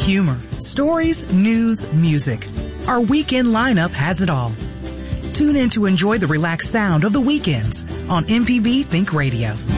humor, stories, news, music. Our weekend lineup has it all. Tune in to enjoy the relaxed sound of the weekends on MPB Think Radio.